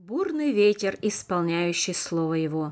Бурный ветер, исполняющий слово его.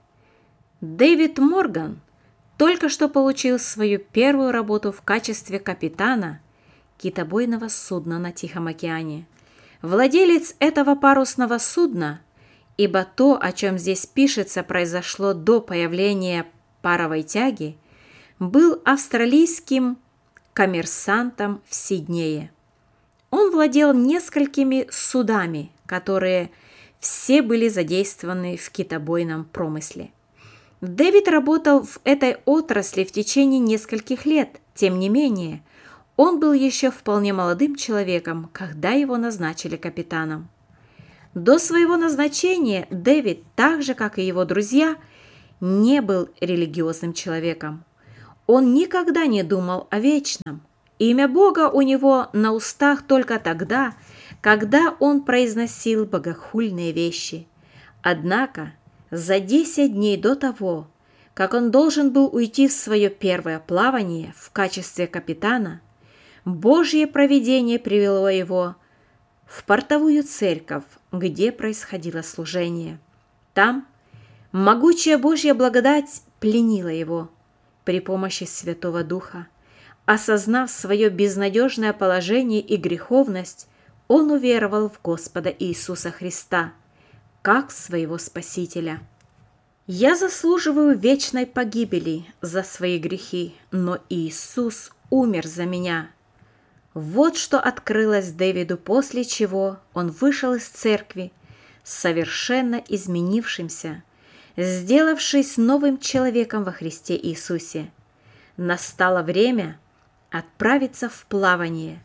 Дэвид Морган только что получил свою первую работу в качестве капитана китобойного судна на Тихом океане. Владелец этого парусного судна, ибо то, о чем здесь пишется, произошло до появления паровой тяги, был австралийским коммерсантом в Сиднее. Он владел несколькими судами, которые все были задействованы в китобойном промысле. Дэвид работал в этой отрасли в течение нескольких лет. Тем не менее, он был еще вполне молодым человеком, когда его назначили капитаном. До своего назначения Дэвид, так же как и его друзья, не был религиозным человеком. Он никогда не думал о вечном. Имя Бога у него на устах только тогда, когда он произносил богохульные вещи. Однако за 10 дней до того, как он должен был уйти в свое первое плавание в качестве капитана, Божье провидение привело его в портовую церковь, где происходило служение. Там могучая Божья благодать пленила его при помощи Святого Духа. Осознав свое безнадежное положение и греховность, он уверовал в Господа Иисуса Христа как своего Спасителя. «Я заслуживаю вечной погибели за свои грехи, но Иисус умер за меня». Вот что открылось Дэвиду, после чего он вышел из церкви, совершенно изменившимся, сделавшись новым человеком во Христе Иисусе. Настало время отправиться в плавание,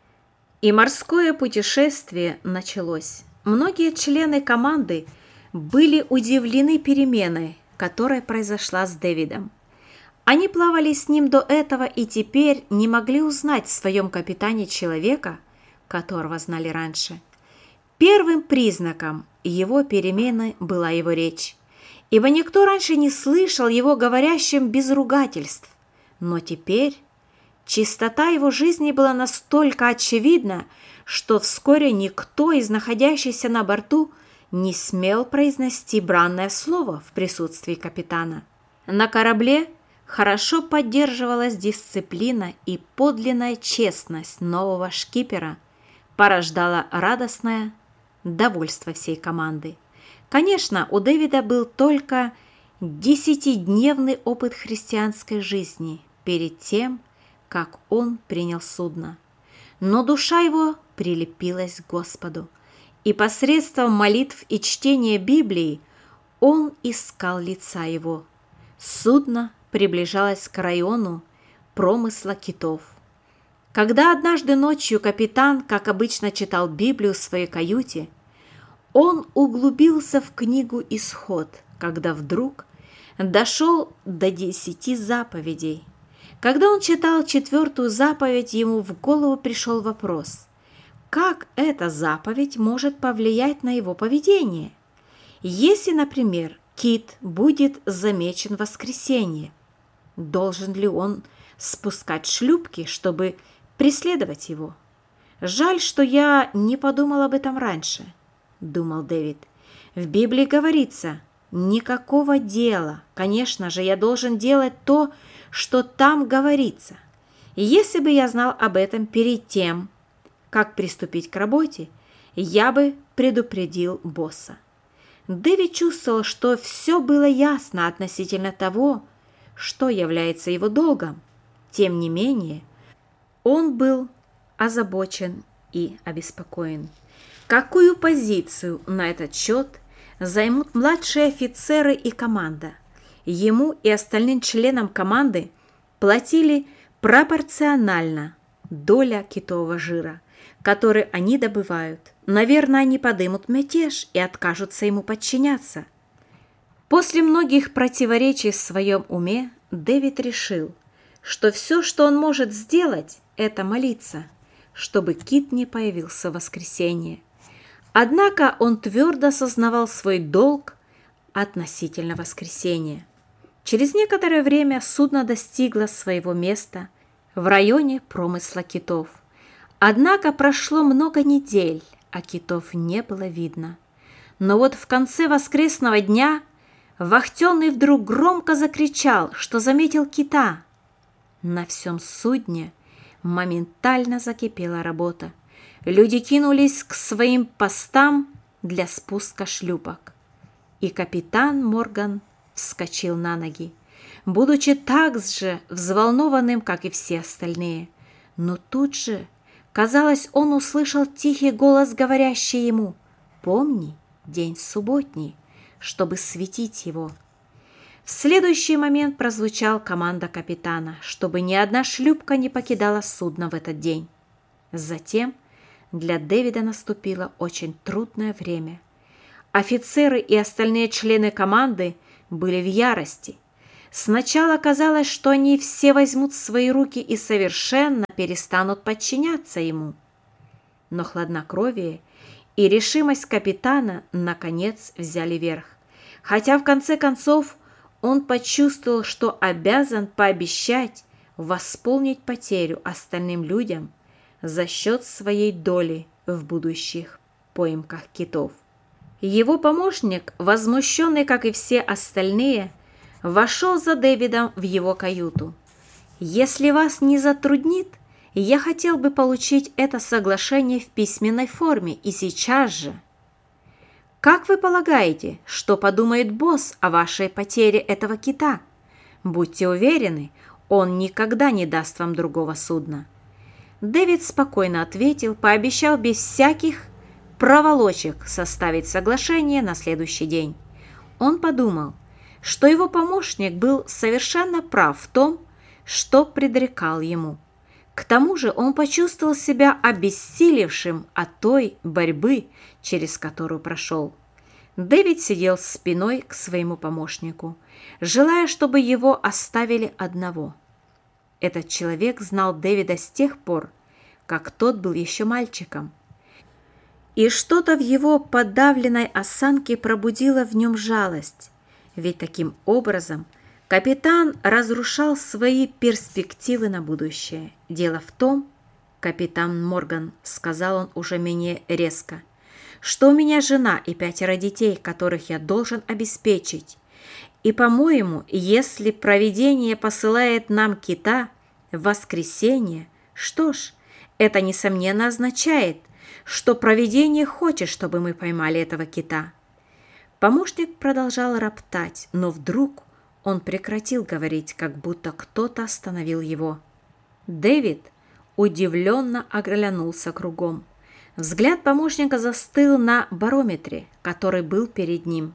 и морское путешествие началось. Многие члены команды были удивлены переменой, которая произошла с Дэвидом. Они плавали с ним до этого и теперь не могли узнать в своем капитане человека, которого знали раньше. Первым признаком его перемены была его речь, ибо никто раньше не слышал его говорящим без ругательств. Но теперь чистота его жизни была настолько очевидна, что вскоре никто из находящихся на борту не смел произнести бранное слово в присутствии капитана. На корабле хорошо поддерживалась дисциплина, и подлинная честность нового шкипера порождала радостное довольство всей команды. Конечно, у Дэвида был только 10-дневный опыт христианской жизни перед тем, как он принял судно. Но душа его прилепилась к Господу, и посредством молитв и чтения Библии он искал лица его. Судно приближалось к району промысла китов. Когда однажды ночью капитан, как обычно, читал Библию в своей каюте, он углубился в книгу «Исход», когда вдруг дошел до 10 заповедей. Когда он читал 4-ю заповедь, ему в голову пришел вопрос: как эта заповедь может повлиять на его поведение? Если, например, кит будет замечен в воскресенье, должен ли он спускать шлюпки, чтобы преследовать его? «Жаль, что я не подумал об этом раньше», — думал Дэвид. «В Библии говорится: никакого дела. Конечно же, я должен делать то, что там говорится. И если бы я знал об этом перед тем, как приступить к работе, я бы предупредил босса». Дэвид чувствовал, что все было ясно относительно того, что является его долгом. Тем не менее, он был озабочен и обеспокоен. Какую позицию на этот счет займут младшие офицеры и команда? Ему и остальным членам команды платили пропорционально доля китового жира, который они добывают. Наверное, они подымут мятеж и откажутся ему подчиняться. После многих противоречий в своем уме Дэвид решил, что все, что он может сделать, это молиться, чтобы кит не появился в воскресенье. Однако он твердо осознавал свой долг относительно воскресения. Через некоторое время судно достигло своего места в районе промысла китов. Однако прошло много недель, а китов не было видно. Но вот в конце воскресного дня вахтенный вдруг громко закричал, что заметил кита. На всем судне моментально закипела работа. Люди кинулись к своим постам для спуска шлюпок. И капитан Морган вскочил на ноги, будучи так же взволнованным, как и все остальные. Но тут же, казалось, он услышал тихий голос, говорящий ему: «Помни день субботний, чтобы светить его». В следующий момент прозвучала команда капитана, чтобы ни одна шлюпка не покидала судно в этот день. Затем для Дэвида наступило очень трудное время. Офицеры и остальные члены команды были в ярости. Сначала казалось, что они все возьмут в свои руки и совершенно перестанут подчиняться ему. Но хладнокровие и решимость капитана наконец взяли верх. Хотя в конце концов он почувствовал, что обязан пообещать восполнить потерю остальным людям за счет своей доли в будущих поимках китов. Его помощник, возмущенный, как и все остальные, вошел за Дэвидом в его каюту. «Если вас не затруднит, я хотел бы получить это соглашение в письменной форме и сейчас же. Как вы полагаете, что подумает босс о вашей потере этого кита? Будьте уверены, он никогда не даст вам другого судна». Дэвид спокойно ответил, пообещал без всяких проволочек составить соглашение на следующий день. Он подумал, что его помощник был совершенно прав в том, что предрекал ему. К тому же он почувствовал себя обессилевшим от той борьбы, через которую прошел. Дэвид сидел спиной к своему помощнику, желая, чтобы его оставили одного. Этот человек знал Дэвида с тех пор, как тот был еще мальчиком. И что-то в его подавленной осанке пробудило в нем жалость, ведь таким образом капитан разрушал свои перспективы на будущее. «Дело в том, капитан Морган, — сказал он уже менее резко, — что у меня жена и 5 детей, которых я должен обеспечить. И, по-моему, если провидение посылает нам кита в воскресенье, что ж, это, несомненно, означает, что провидение хочет, чтобы мы поймали этого кита». Помощник продолжал роптать, но вдруг он прекратил говорить, как будто кто-то остановил его. Дэвид удивленно оглянулся кругом. Взгляд помощника застыл на барометре, который был перед ним.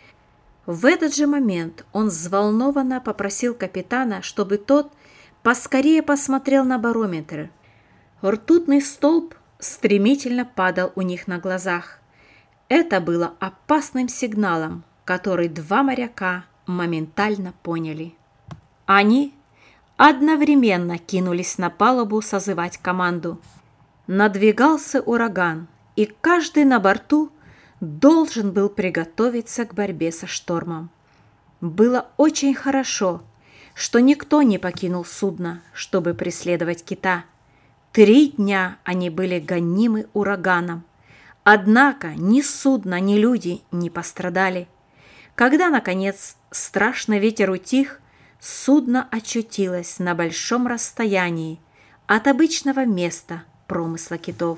В этот же момент он взволнованно попросил капитана, чтобы тот поскорее посмотрел на барометр. Ртутный столб стремительно падал у них на глазах. Это было опасным сигналом, который 2 моряка моментально поняли. Они одновременно кинулись на палубу созывать команду. Надвигался ураган, и каждый на борту должен был приготовиться к борьбе со штормом. Было очень хорошо, что никто не покинул судно, чтобы преследовать кита. 3 дня они были гонимы ураганом. Однако ни судно, ни люди не пострадали. Когда, наконец, страшный ветер утих, судно очутилось на большом расстоянии от обычного места промысла китов.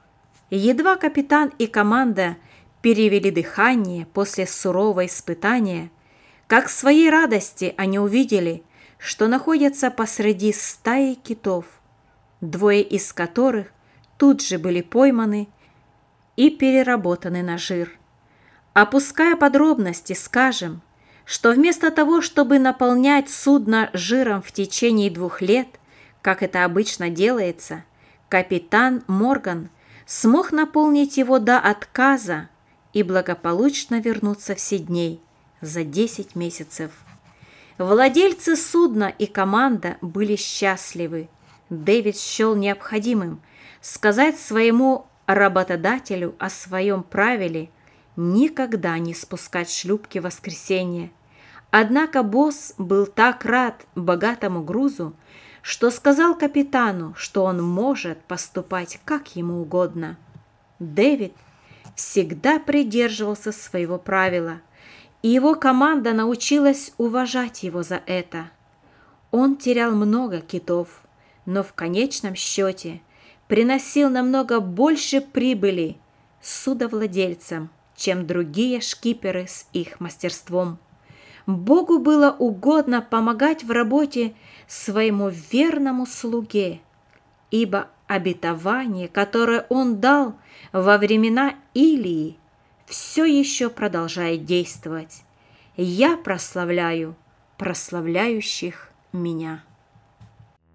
Едва капитан и команда перевели дыхание после сурового испытания, как к своей радости они увидели, что находятся посреди стаи китов, 2 из которых тут же были пойманы и переработаны на жир. Опуская подробности, скажем, что вместо того, чтобы наполнять судно жиром в течение 2 лет, как это обычно делается, капитан Морган смог наполнить его до отказа и благополучно вернуться в Сидней за 10 месяцев. Владельцы судна и команда были счастливы. Дэвид счел необходимым сказать своему работодателю о своем правиле никогда не спускать шлюпки в воскресенье. Однако босс был так рад богатому грузу, что сказал капитану, что он может поступать как ему угодно. Дэвид всегда придерживался своего правила, и его команда научилась уважать его за это. Он терял много китов, но в конечном счете приносил намного больше прибыли судовладельцам, чем другие шкиперы с их мастерством. Богу было угодно помогать в работе своему верному слуге, ибо обетование, которое он дал во времена Илии, все еще продолжает действовать. Я прославляю прославляющих меня.